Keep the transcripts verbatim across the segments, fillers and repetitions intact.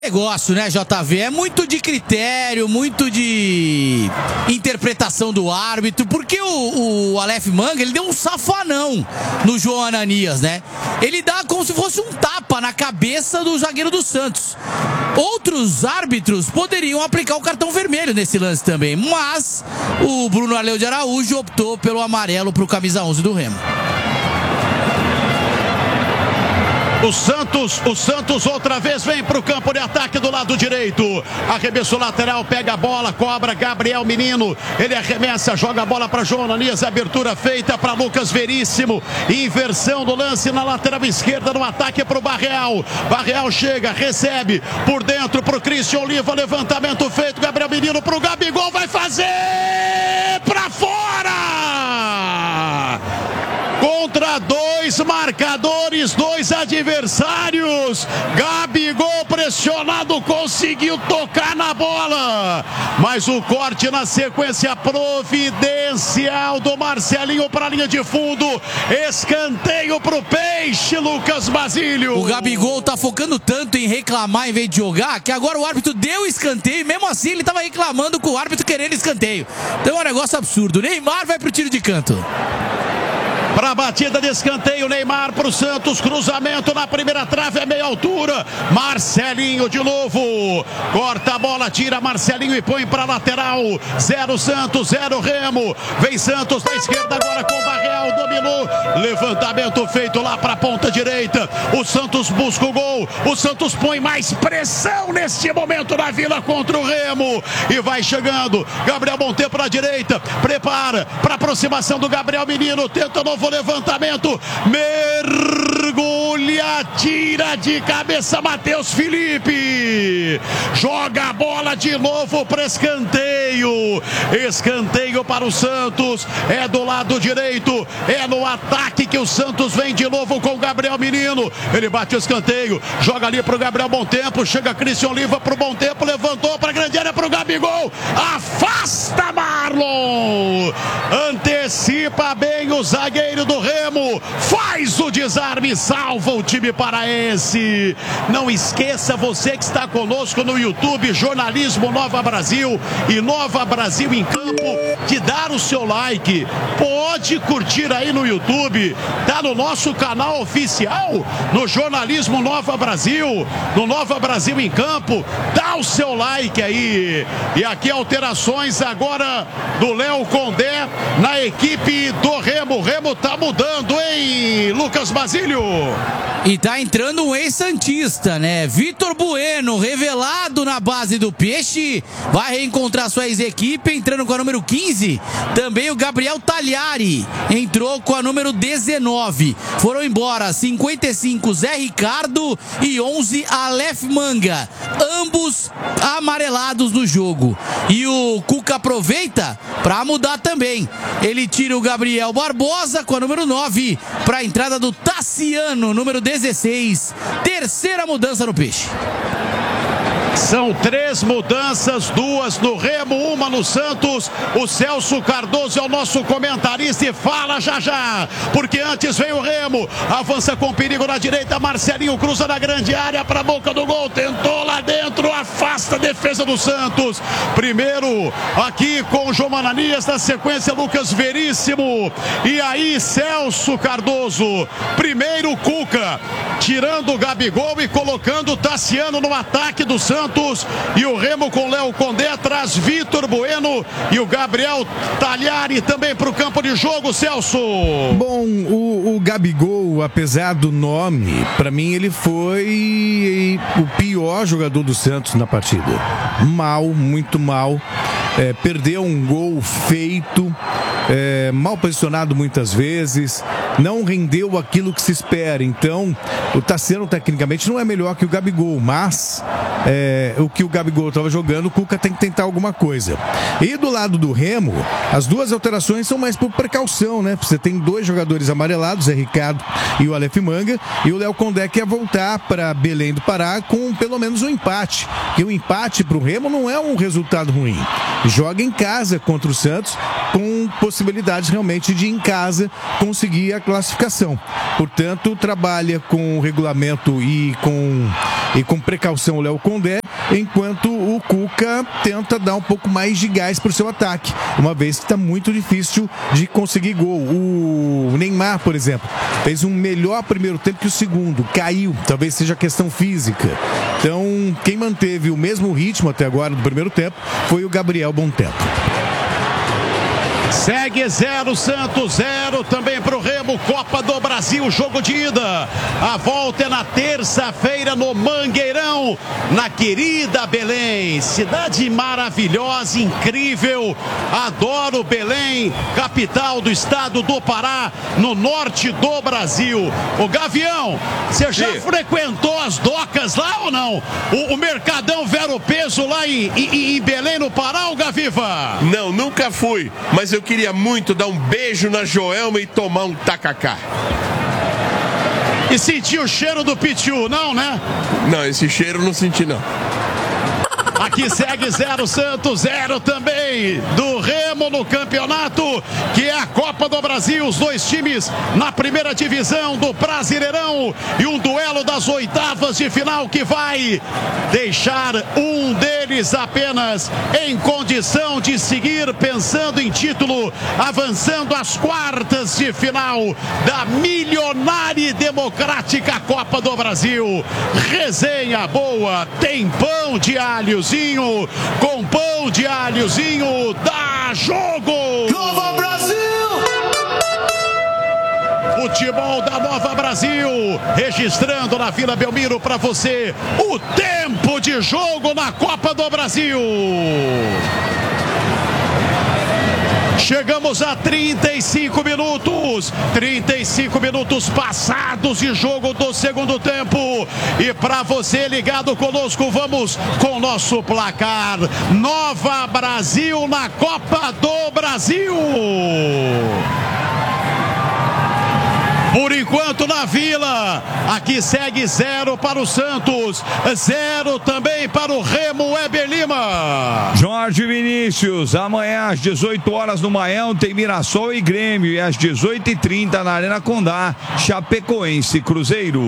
Negócio, né, J V? É muito de muito de interpretação do árbitro, porque o, o Aleph Manga, ele deu um safanão no João Ananias, né? Ele dá como se fosse um tapa na cabeça do zagueiro do Santos. Outros árbitros poderiam aplicar o cartão vermelho nesse lance também, mas o Bruno Arleu de Araújo optou pelo amarelo para o camisa onze do Remo. O Santos, o Santos outra vez vem para o campo de ataque do lado direito. Arremesso lateral, pega a bola, cobra Gabriel Menino. Ele arremessa, joga a bola para João Ananias. Abertura feita para Lucas Veríssimo. Inversão do lance na lateral esquerda no ataque para o Barreal. Barreal chega, recebe por dentro para o Christian Oliva. Levantamento feito, Gabriel Menino para o Gabigol. Vai fazer para fora! Contra dois marcadores, dois adversários. Gabigol pressionado, conseguiu tocar na bola. Mas o corte na sequência providencial do Marcelinho para a linha de fundo. Escanteio para o Peixe, Lucas Basílio. O Gabigol tá focando tanto em reclamar em vez de jogar, que agora o árbitro deu escanteio e mesmo assim ele tava reclamando com o árbitro querendo escanteio. Então é um negócio absurdo. Neymar vai pro tiro de canto. Para a batida de escanteio, Neymar para o Santos, cruzamento na primeira trave, é meia altura, Marcelinho de novo, corta a bola, tira Marcelinho e põe para a lateral, zero Santos, zero Remo, vem Santos na esquerda agora com o Barreal, dominou, levantamento feito lá para a ponta direita, o Santos busca o gol, o Santos põe mais pressão neste momento na Vila contra o Remo, e vai chegando, Gabriel Monteiro para a direita, prepara para aproximação do Gabriel Menino, tenta novo levantamento, mergulha, tira de cabeça Matheus Felipe, joga a bola de novo para escanteio, escanteio para o Santos, é do lado direito, é no ataque que o Santos vem de novo com o Gabriel Menino, ele bate o escanteio, joga ali para o Gabriel Bom Tempo, chega Christian Oliva para o Bom Tempo, levantou para a grande área para o Gabigol, afasta Marlon, antecipa bem o zagueiro do Remo, faz o desarme, salva o time paraense. Não esqueça, você que está conosco no YouTube, Jornalismo Nova Brasil e Nova Brasil em Campo, de dar o seu like. Pode curtir aí no YouTube, tá no nosso canal oficial, no Jornalismo Nova Brasil, no Nova Brasil em Campo, dá o seu like aí. E aqui alterações agora do Léo Condé na equipe do Remo. O Remo tá mudando, hein, Lucas Basílio? E tá entrando um ex-santista, né? Vitor Bueno, revelado na base do Peixe, vai reencontrar sua ex-equipe, entrando com a número quinze. Também o Gabriel Talhari entrou com a número dezenove. Foram embora cinquenta e cinco Zé Ricardo e onze Aleph Manga, ambos amarelados no jogo. E o Cuca aproveita para mudar também. Ele tira o Gabriel Barbosa com a número nove para a entrada do Tassiano, número dezesseis. Terceira mudança no Peixe. São três mudanças, duas no Remo, uma no Santos. O Celso Cardoso é o nosso comentarista e fala já já, porque antes vem o Remo, avança com perigo na direita, Marcelinho cruza na grande área para a boca do gol, tentou lá dentro, afasta a defesa do Santos. Primeiro aqui com o João Ananias, na sequência Lucas Veríssimo, e aí Celso Cardoso. Primeiro Cuca, tirando o Gabigol e colocando o Tassiano no ataque do Santos. E o Remo com Léo Condé atrás, Vitor Bueno e o Gabriel Talhari também para o campo de jogo, Celso. Bom, o, o Gabigol, apesar do nome, para mim ele foi o pior jogador do Santos na partida. Mal, muito mal. É, perdeu um gol feito, é, mal posicionado muitas vezes, não rendeu aquilo que se espera. Então, o Tassiano tecnicamente não é melhor que o Gabigol, mas é, o que o Gabigol estava jogando, o Cuca tem que tentar alguma coisa. E do lado do Remo, as duas alterações são mais por precaução, né? Você tem dois jogadores amarelados, Zé Ricardo e o Aleph Manga, e o Léo Condé quer voltar para Belém do Pará com pelo menos um empate. E o empate para o Remo não é um resultado ruim. Joga em casa contra o Santos, com possibilidades realmente de em casa conseguir a classificação. Portanto, trabalha com o regulamento e com e com precaução o Léo Condé, enquanto o Cuca tenta dar um pouco mais de gás para o seu ataque, uma vez que está muito difícil de conseguir gol. O Neymar, por exemplo, fez um melhor primeiro tempo que o segundo, caiu, talvez seja questão física. Então, quem manteve o mesmo ritmo até agora do primeiro tempo foi o Gabriel Bontempo. Segue zero, Santos zero também para o Remo, Copa do Brasil, jogo de ida. A volta é na terça-feira no Mangueirão, na querida Belém. Cidade maravilhosa, incrível. Adoro Belém, capital do estado do Pará, no norte do Brasil. O Gavião, você já Sim. frequentou as docas lá ou não? O, o Mercadão Vero Peso lá em, em, em Belém, no Pará, o Gaviva? Não, nunca fui, mas eu queria muito dar um beijo na Joelma e tomar um tacacá. E sentir o cheiro do pitiu, não, né? Não, esse cheiro não senti, não. Aqui segue zero, Santos zero também do Remo no campeonato, que é a Copa do Brasil. Os dois times na primeira divisão do Brasileirão e um duelo das oitavas de final que vai deixar um deles apenas em condição de seguir pensando em título, avançando às quartas de final da milionária e democrática Copa do Brasil. Resenha boa, tem pão de alhos com pão de alhozinho, dá jogo! Nova Brasil! Futebol da Nova Brasil, registrando na Vila Belmiro para você o tempo de jogo na Copa do Brasil. Chegamos a trinta e cinco minutos, trinta e cinco minutos passados de jogo do segundo tempo. E para você ligado conosco, vamos com o nosso placar. Nova Brasil na Copa do Brasil. Por enquanto na Vila, aqui segue zero para o Santos, zero também para o Remo. Weber Lima. Jorge Vinícius, amanhã às dezoito horas no Maião tem Mirassol e Grêmio, e às dezoito e trinta na Arena Condá, Chapecoense e Cruzeiro.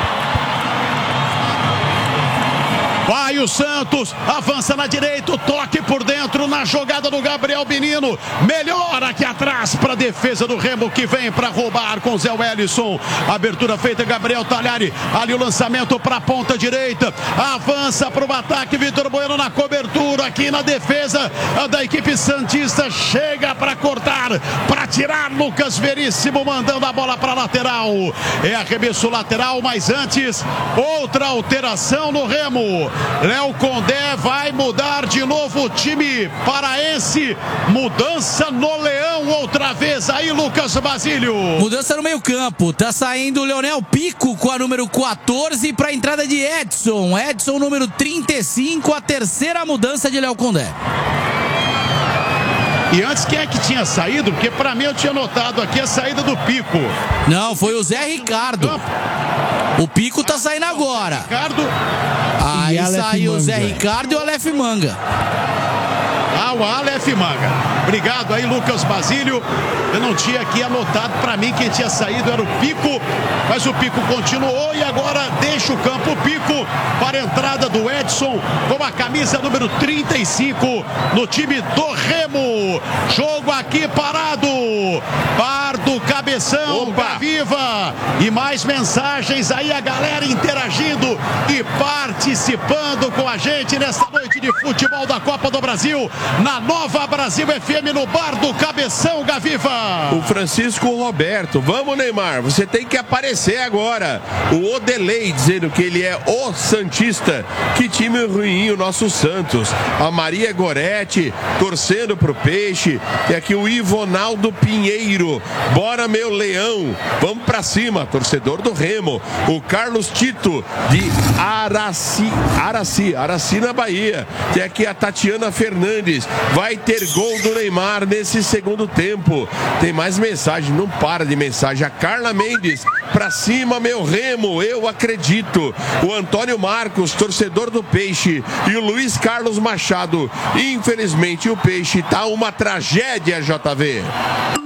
Vai o Santos, avança na direita, toque por dentro na jogada do Gabriel Menino. Melhor aqui atrás para a defesa do Remo, que vem para roubar com Zé Wellison. Abertura feita, Gabriel Talhari. Ali o lançamento para a ponta direita. Avança para o ataque, Vitor Bueno na cobertura. Aqui na defesa da equipe santista. Chega para cortar, para tirar. Lucas Veríssimo mandando a bola para a lateral. É arremesso lateral, mas antes, outra alteração no Remo. Léo Condé vai mudar de novo o time paraense. Mudança no Leão outra vez aí, Lucas Basílio. Mudança no meio campo. Tá saindo o Leonel Pico com a número quatorze para a entrada de Edson. Edson número trinta e cinco, a terceira mudança de Léo Condé. E antes, quem é que tinha saído? Porque para mim eu tinha notado aqui a saída do Pico. Não, foi o Zé Ricardo. O Pico tá saindo agora. Ricardo. Aí saiu o Zé Ricardo e o Aleph Manga. Ah, o Aleph Manga. Obrigado aí, Lucas Basílio. Eu não tinha aqui anotado, para mim quem tinha saído era o Pico, mas o Pico continuou e agora deixa o campo o Pico para a entrada do Edson com a camisa número trinta e cinco no time do Remo. Jogo aqui parado. Pardo, Cabeção, Viva. E mais mensagens aí, a galera interagindo e participando com a gente nesta noite de futebol da Copa do Brasil, na Nova Brasil F M, no bar do Cabeção, Gaviva. O Francisco Roberto, vamos Neymar, você tem que aparecer agora. O Odelei dizendo que ele é o Santista. Que time ruim o nosso Santos. A Maria Goretti torcendo pro Peixe. E aqui o Ivonaldo Pinheiro, bora meu leão, vamos pra cima, torcedor do Remo. O Carlos Tito de Araci, Araci, Araci na Bahia. Tem aqui a Tatiana Fernandes, vai ter gol do Neymar nesse segundo tempo. Tem mais mensagem, não para de mensagem. A Carla Mendes, pra cima meu Remo, eu acredito. O Antônio Marcos, torcedor do Peixe. E o Luiz Carlos Machado, infelizmente o Peixe tá uma tragédia, J V.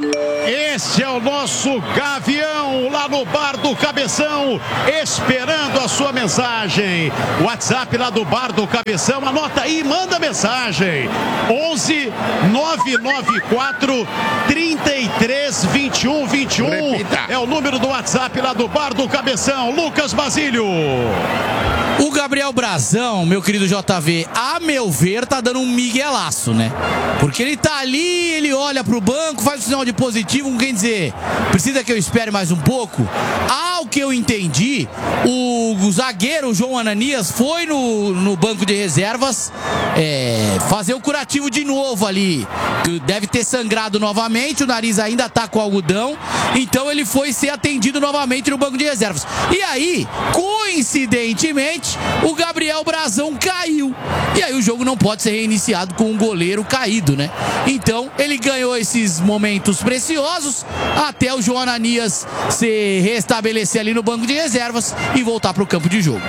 Esse é o nosso Gavião lá no Bar do Cabeção, esperando a sua mensagem. WhatsApp lá do Bar do Cabeção, anota aí e manda mensagem. onze nove nove quatro trinta e três vinte e um vinte e um. Repita. É o número do WhatsApp lá do Bar do Cabeção. Lucas Basílio. O Gabriel Brazão, meu querido J V, a meu ver, tá dando um miguelaço, né? Porque ele tá ali, ele olha pro banco, faz o sinal de positivo, com quem dizer, precisa que eu espere mais um pouco? Ao que eu entendi, o, o zagueiro João Ananias foi no, no banco de reservas é, fazer o curativo de novo ali. Deve ter sangrado novamente, o nariz ainda tá com algodão, então ele foi ser atendido novamente no banco de reservas. E aí, coincidentemente, o Gabriel Brazão caiu. E aí o jogo não pode ser reiniciado com um goleiro caído, né? Então ele ganhou esses momentos preciosos até o João Ananias se restabelecer ali no banco de reservas e voltar para o campo de jogo.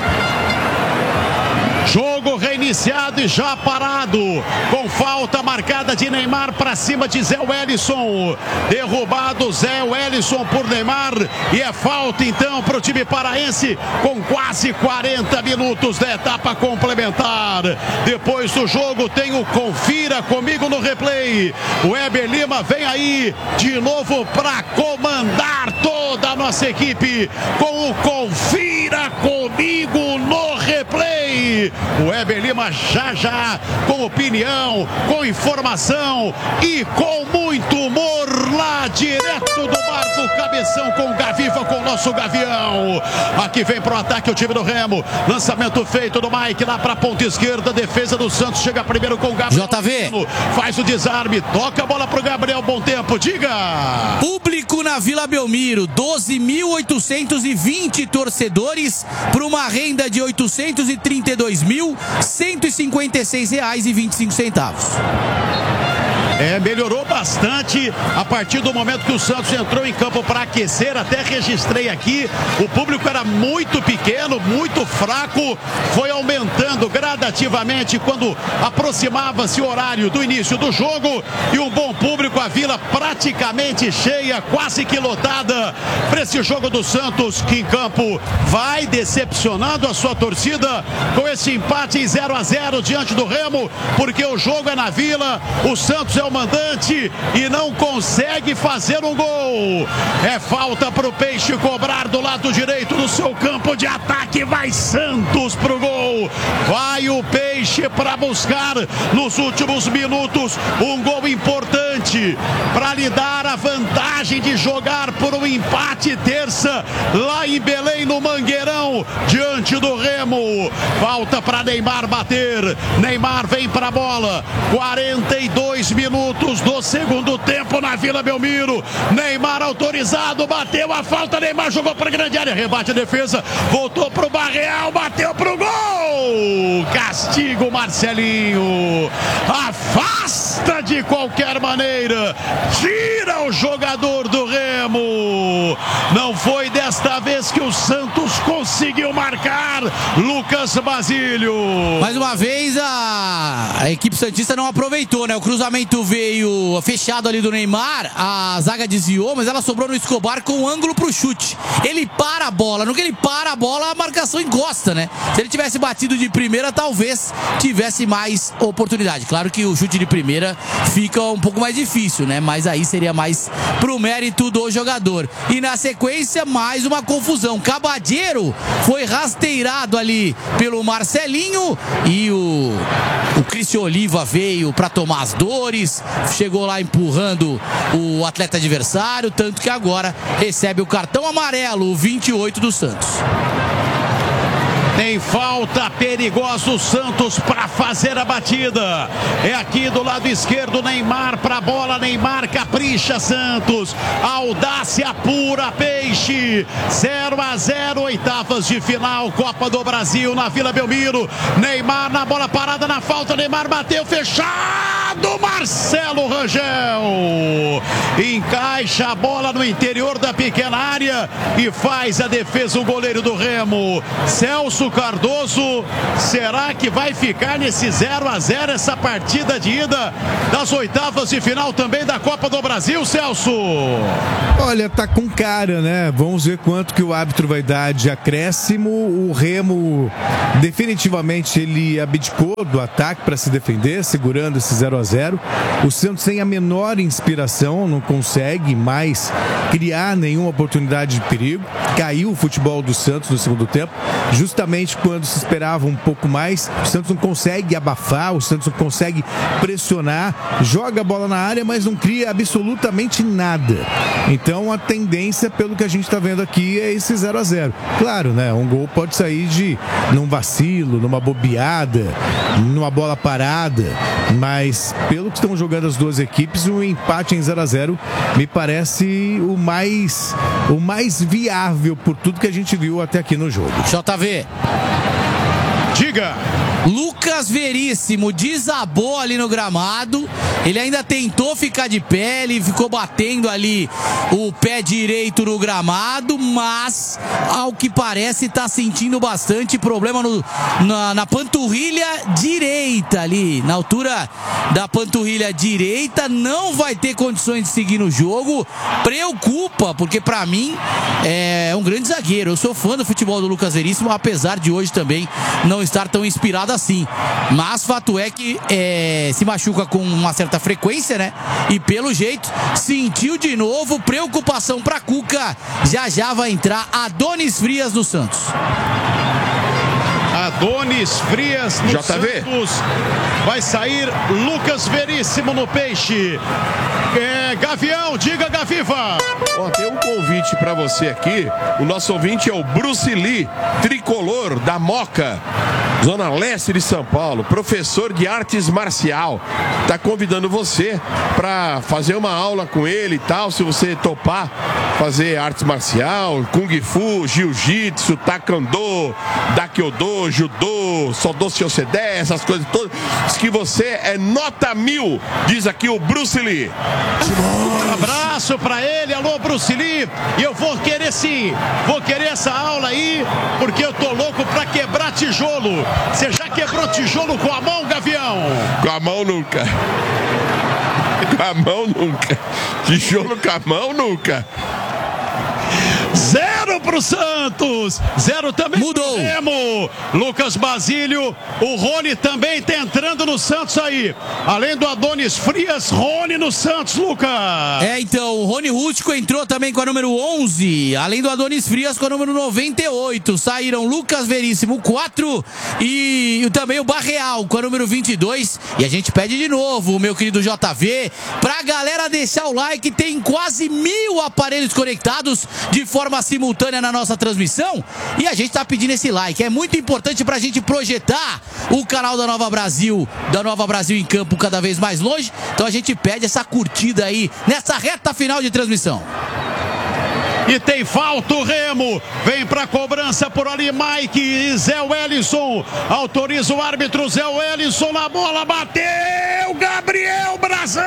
Jogo reiniciado e já parado, com falta marcada de Neymar para cima de Zé Wellison. Derrubado Zé Wellison por Neymar e é falta então para o time paraense com quase quarenta minutos da etapa complementar. Depois do jogo tem o Confira Comigo no replay. O Heber Lima vem aí de novo para comandar toda a nossa equipe com o Confira Comigo no replay. O Heber Lima já já com opinião, com informação e com muito humor lá direto do Bar do Cabeção com o Gaviva, com o nosso Gavião. Aqui vem pro ataque o time do Remo. Lançamento feito do Mike lá pra ponta esquerda. Defesa do Santos chega primeiro com o Gabriel. J V. Faz o desarme, toca a bola pro Gabriel. Bom tempo, diga. Público na Vila Belmiro, doze mil oitocentos e vinte torcedores para uma renda de oitocentos e trinta e dois mil cento e cinquenta e seis reais e vinte e cinco centavos. É, melhorou bastante a partir do momento que o Santos entrou em campo para aquecer. Até registrei aqui, o público era muito pequeno, muito fraco, foi aumentando gradativamente quando aproximava-se o horário do início do jogo e um bom público, a Vila praticamente cheia, quase que lotada para esse jogo do Santos, que em campo vai decepcionando a sua torcida com esse empate em zero a zero diante do Remo, porque o jogo é na Vila, o Santos é o mandante e não consegue fazer um gol. É falta para o Peixe cobrar do lado direito do seu campo de ataque. Vai Santos pro gol. Vai o Peixe para buscar nos últimos minutos um gol importante para lhe dar a vantagem de jogar por um empate terça lá em Belém, no Mangueirão, diante do Remo. Falta para Neymar bater. Neymar vem para a bola. quarenta e dois minutos do segundo tempo na Vila Belmiro. Neymar autorizado, bateu a falta, Neymar jogou para a grande área, rebate a defesa, voltou para o Barreal, bateu para o gol. Castigo Marcelinho, afasta de qualquer maneira, tira o jogador do Remo. Não foi desta vez que o Santos conseguiu marcar. Lucas Basílio. Mais uma vez a, a equipe santista não aproveitou, né? O cruzamento veio fechado ali do Neymar, a zaga desviou, mas ela sobrou no Escobar com um ângulo pro chute. Ele para a bola, no que ele para a bola, a marcação encosta, né? Se ele tivesse batido de primeira, talvez tivesse mais oportunidade. Claro que o chute de primeira fica um pouco mais difícil, né? Mas aí seria mais pro mérito do jogador. E na sequência, mais uma confusão. Cabadeiro foi rasteirado ali pelo Marcelinho e o, o Cristian Oliva veio para tomar as dores, chegou lá empurrando o atleta adversário, tanto que agora recebe o cartão amarelo, o vinte e oito do Santos. Tem falta perigosa o Santos para fazer a batida. É aqui do lado esquerdo, Neymar para a bola, Neymar capricha Santos. Audácia pura, Peixe. zero a zero, oitavas de final, Copa do Brasil na Vila Belmiro. Neymar na bola parada, na falta, Neymar bateu, fechado, Marcelo Rangel. Encaixa a bola no interior da pequena área e faz a defesa o goleiro do Remo. Celso Celso Cardoso, será que vai ficar nesse zero a zero essa partida de ida das oitavas de final também da Copa do Brasil, Celso? Olha, tá com cara, né? Vamos ver quanto que o árbitro vai dar de acréscimo. O Remo, definitivamente, ele abdicou do ataque para se defender, segurando esse zero a zero. O Santos tem a menor inspiração, não consegue mais criar nenhuma oportunidade de perigo. Caiu o futebol do Santos no segundo tempo, justamente quando se esperava um pouco mais. O Santos não consegue abafar, o Santos não consegue pressionar, joga a bola na área, mas não cria absolutamente nada. Então a tendência, pelo que a gente está vendo aqui, é esse zero a zero. Claro, né? Um gol pode sair de num vacilo, numa bobeada, numa bola parada, mas pelo que estão jogando as duas equipes, o empate em zero a zero me parece o mais o mais viável por tudo que a gente viu até aqui no jogo. J V. Diga. Lucas Veríssimo desabou ali no gramado. Ele ainda tentou ficar de pé, ele ficou batendo ali o pé direito no gramado, mas ao que parece está sentindo bastante problema no, na, na panturrilha direita ali, na altura da panturrilha direita. Não vai ter condições de seguir no jogo. Preocupa, porque para mim é um grande zagueiro. Eu sou fã do futebol do Lucas Veríssimo, apesar de hoje também não estar tão inspirado assim. Mas fato é que é, se machuca com uma certa frequência, né? E pelo jeito sentiu de novo. Preocupação para Cuca. Já já vai entrar Adonis Frias do Santos. Adonis Frias no J V. Santos. Vai sair Lucas Veríssimo no Peixe. É, Gavião, diga, Gaviva. Ó, tem um convite para você aqui. O nosso ouvinte é o Bruce Lee, tricolor da Moca, Zona Leste de São Paulo, professor de artes marcial. Tá convidando você para fazer uma aula com ele e tal, se você topar fazer artes marcial, Kung Fu, Jiu-Jitsu, Taekwondo, Dakyodo, Judô, Sodô Seocedé, essas coisas todas. Diz que você é nota mil, diz aqui o Bruce Lee. Um abraço pra ele, alô Bruce Lee. E eu vou querer sim, vou querer essa aula aí, porque eu tô louco pra quebrar tijolo. Você já quebrou tijolo com a mão, Gavião? Com a mão nunca. Com a mão nunca. Tijolo com a mão nunca. Zero pro Santos, zero também Mudou. pro Remo. Lucas Basílio, o Rony também tá entrando no Santos aí. Além do Adonis Frias, Rony no Santos, Lucas. É, então, o Rony Rústico entrou também com a número onze, além do Adonis Frias com a número noventa e oito. Saíram Lucas Veríssimo, quatro, e também o Barreal com a número vinte e dois. E a gente pede de novo, meu querido J V, pra galera deixar o like. Tem quase mil aparelhos conectados de forma simultânea na nossa transmissão, e a gente tá pedindo esse like. É muito importante pra gente projetar o canal da Nova Brasil, da Nova Brasil em campo cada vez mais longe. Então a gente pede essa curtida aí nessa reta final de transmissão. E tem falta o Remo. Vem pra cobrança por ali Mike e Zé Wellison. Autoriza o árbitro Zé Wellison na bola. Bateu Gabriel Brazão.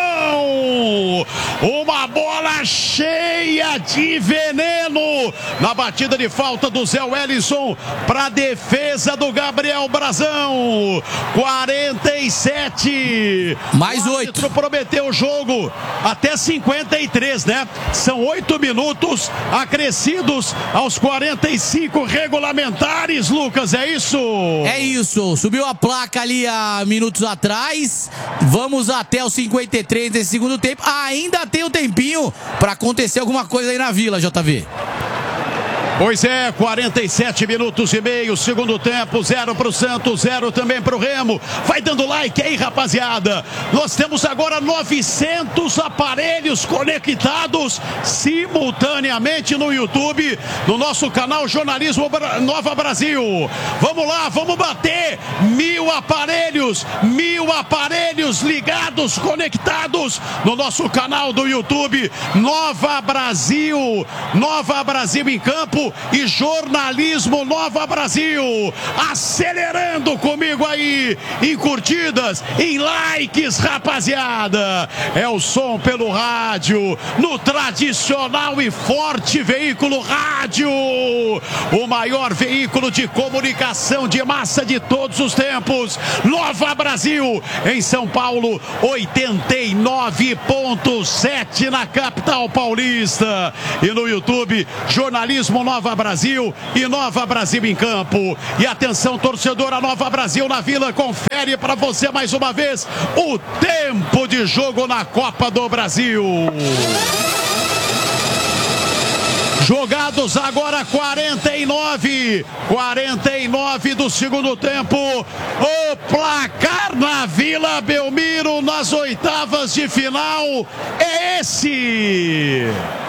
Uma bola cheia de veneno na batida de falta do Zé Wellison pra defesa do Gabriel Brazão. quarenta e sete. Mais o oito. árbitro prometeu o jogo até cinquenta e três, né? São oito minutos acrescidos aos quarenta e cinco regulamentares, Lucas, é isso? É isso, subiu a placa ali há minutos atrás. Vamos até os cinquenta e três desse segundo tempo. Ainda tem um tempinho para acontecer alguma coisa aí na Vila, J V. Pois é, quarenta e sete minutos e meio, segundo tempo, zero pro Santos, zero também pro Remo. Vai dando like aí, rapaziada. Nós temos agora novecentos aparelhos conectados simultaneamente no YouTube, no nosso canal Jornalismo Nova Brasil. Vamos lá, vamos bater mil aparelhos, mil aparelhos ligados, conectados no nosso canal do YouTube. Nova Brasil, Nova Brasil em campo e jornalismo Nova Brasil. Acelerando comigo aí, em curtidas, em likes, rapaziada. É o som pelo rádio, no tradicional e forte veículo rádio. O maior veículo de comunicação de massa de todos os tempos. Nova Brasil, em São Paulo, oitenta e nove ponto sete na capital paulista. E no YouTube, jornalismo Nova Brasil e Nova Brasil em campo. E atenção, torcedora, Nova Brasil na Vila confere para você mais uma vez o tempo de jogo na Copa do Brasil. Jogados agora quarenta e nove, quarenta e nove do segundo tempo. O placar na Vila Belmiro nas oitavas de final é esse.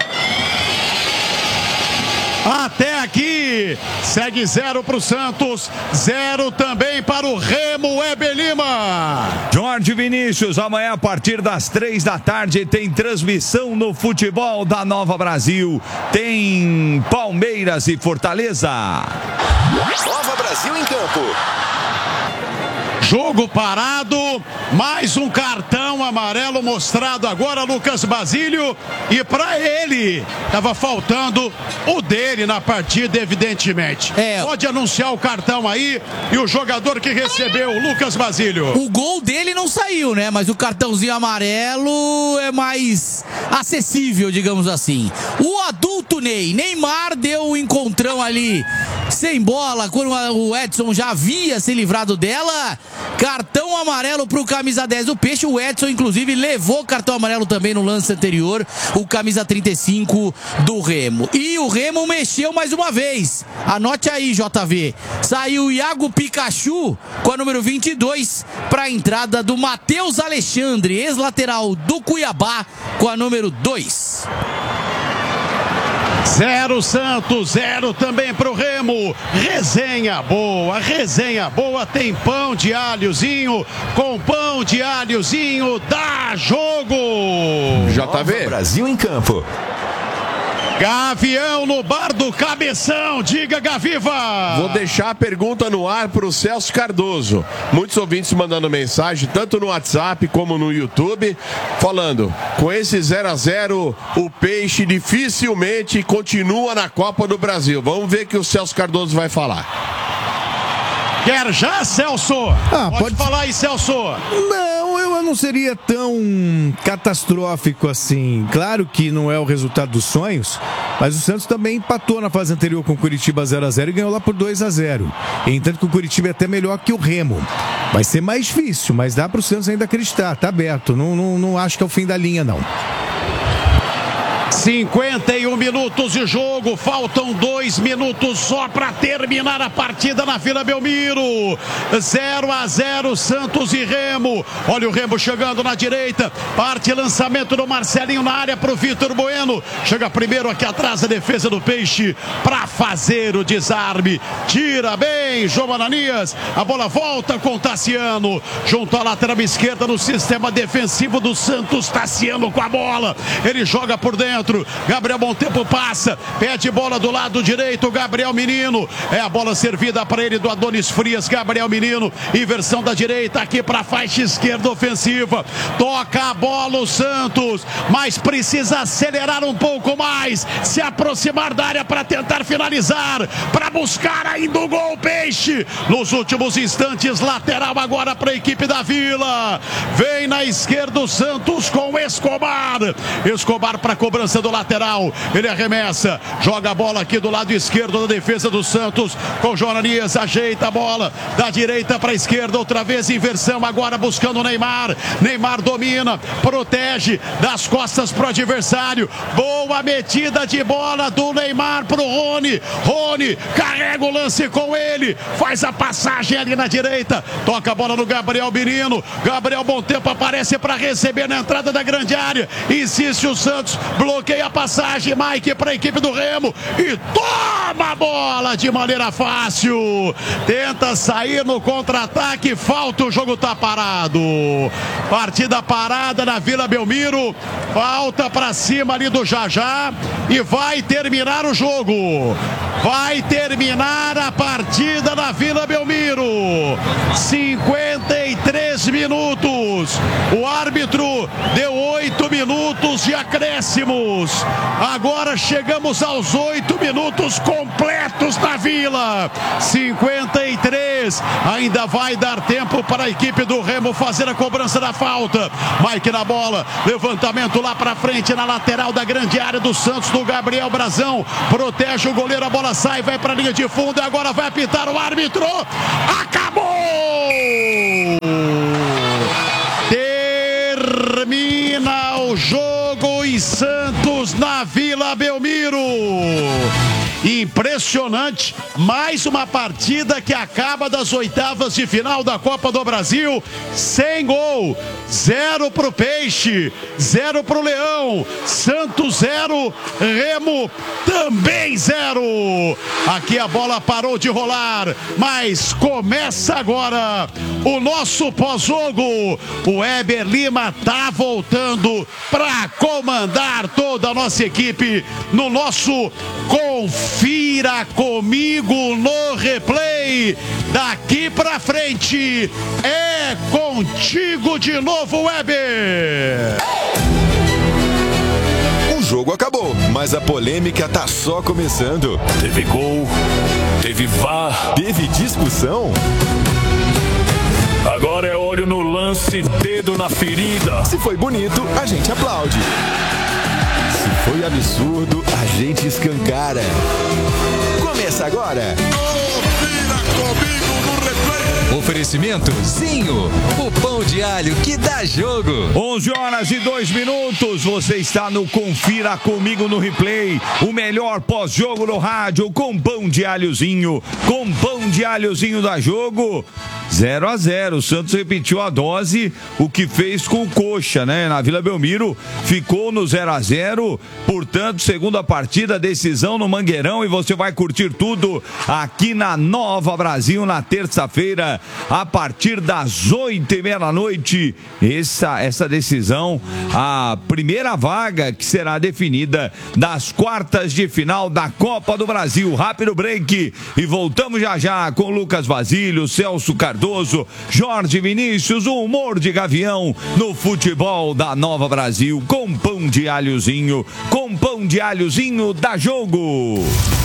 Até aqui, segue zero para o Santos, zero também para o Remo Weber Lima. Jorge Vinícius, amanhã a partir das três da tarde tem transmissão no futebol da Nova Brasil. Tem Palmeiras e Fortaleza. Nova Brasil em campo. Jogo parado, mais um cartão amarelo mostrado agora, Lucas Basílio. E para ele, estava faltando o dele na partida, evidentemente. É. Pode anunciar o cartão aí e o jogador que recebeu, Lucas Basílio. O gol dele não saiu, né? Mas o cartãozinho amarelo é mais acessível, digamos assim. O adulto Ney, Neymar deu um encontrão ali sem bola, quando o Edson já havia se livrado dela. Cartão amarelo para o camisa dez do Peixe. O Edson, inclusive, levou cartão amarelo também no lance anterior. O camisa trinta e cinco do Remo. E o Remo mexeu mais uma vez. Anote aí, J V. Saiu o Iago Pikachu com a número vinte e dois para a entrada do Matheus Alexandre, ex-lateral do Cuiabá, com a número dois. Zero Santos, zero também pro Remo. Resenha boa, resenha boa. Tem pão de alhozinho, com pão de alhozinho dá jogo. J V. Brasil em campo. Gavião no bar do Cabeção, diga Gaviva. Vou deixar a pergunta no ar para o Celso Cardoso. Muitos ouvintes mandando mensagem, tanto no WhatsApp como no YouTube, falando, com esse zero a zero, o Peixe dificilmente continua na Copa do Brasil. Vamos ver o que o Celso Cardoso vai falar. Quer já, Celso? Ah, pode, pode falar aí, Celso. Não, eu não seria tão catastrófico assim. Claro que não é o resultado dos sonhos, mas o Santos também empatou na fase anterior com o Curitiba zero a zero e ganhou lá por dois a zero. Entanto que o Curitiba é até melhor que o Remo. Vai ser mais difícil, mas dá para o Santos ainda acreditar. Tá aberto, não, não, não acho que é o fim da linha, não. cinquenta e um minutos de jogo, faltam dois minutos só para terminar a partida na Vila Belmiro. zero a zero Santos e Remo. Olha o Remo chegando na direita, parte lançamento do Marcelinho na área para o Vitor Bueno. Chega primeiro aqui atrás a defesa do Peixe para fazer o desarme. Tira bem João Ananias, a bola volta com Tassiano junto à lateral esquerda no sistema defensivo do Santos. Tassiano com a bola, ele joga por dentro. Gabriel Montempo passa, pede bola do lado direito, Gabriel Menino, é a bola servida para ele do Adonis Frias. Gabriel Menino, inversão da direita aqui para a faixa esquerda ofensiva, toca a bola o Santos, mas precisa acelerar um pouco mais, se aproximar da área para tentar finalizar, para buscar ainda o gol. Peixe nos últimos instantes, lateral agora para a equipe da Vila, vem na esquerda o Santos com Escobar, Escobar para cobrança do lateral, ele arremessa, joga a bola aqui do lado esquerdo da defesa do Santos, com Joranias, ajeita a bola da direita para a esquerda, outra vez inversão, agora buscando o Neymar, Neymar domina, protege das costas pro adversário, boa metida de bola do Neymar pro Rony, Rony carrega o lance com ele, faz a passagem ali na direita, toca a bola no Gabriel Menino, Gabriel Montempo aparece para receber na entrada da grande área, insiste o Santos, bloqueia bloqueia a passagem, Mike, para a equipe do Remo e toma a bola de maneira fácil. Tenta sair no contra-ataque, falta, o jogo tá parado. Partida parada na Vila Belmiro, falta para cima ali do Jajá e vai terminar o jogo. Vai terminar a partida na Vila Belmiro. cinquenta e três minutos. O árbitro deu oito minutos de acréscimos. Agora chegamos aos oito minutos completos na Vila. cinquenta e três. Ainda vai dar tempo para a equipe do Remo fazer a cobrança da falta. Mike na bola. Levantamento lá para frente na lateral da grande área do Santos, do Gabriel Brazão. Protege o goleiro, a bola sai, vai para a linha de fundo e agora vai apitar o árbitro. Acabou! Termina o jogo em Santos, na Vila Belmiro. Impressionante, mais uma partida que acaba das oitavas de final da Copa do Brasil sem gol. Zero pro Peixe, zero pro Leão. Santos zero, Remo também zero. Aqui a bola parou de rolar, mas começa agora o nosso pós-jogo. O Weber Lima tá voltando para comandar toda a nossa equipe no nosso Confira Comigo no Replay. Daqui pra frente é contigo de novo, Weber. O jogo acabou, mas a polêmica tá só começando. Teve gol, teve V A R, teve discussão. Agora é olho no lance, dedo na ferida. Se foi bonito, a gente aplaude. Se foi absurdo, a gente escancara. Começa agora. Confira Comigo no Replay. Oferecimento Zinho, o pão de alho que dá jogo. onze horas e dois minutos, você está no Confira Comigo no Replay, o melhor pós-jogo no rádio, com pão de alhozinho, com pão de alhozinho da jogo. zero a zero, o Santos repetiu a dose, o que fez com o Coxa, né? Na Vila Belmiro ficou no zero a zero, portanto, segunda partida, decisão no Mangueirão, e você vai curtir tudo aqui na Nova Brasil na terça-feira, a partir das oito e meia da noite. Essa, essa decisão, a primeira vaga que será definida das quartas de final da Copa do Brasil. Rápido break e voltamos já já com Lucas Basílio, Celso Cardoso, Jorge Vinícius, o humor de Gavião no futebol da Nova Brasil, com pão de alhozinho, com pão de alhozinho da jogo.